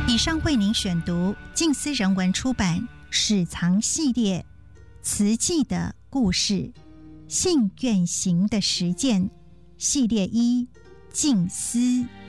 以上为您选读静思人文出版史藏系列慈济的故事，信愿行的实践系列1静思。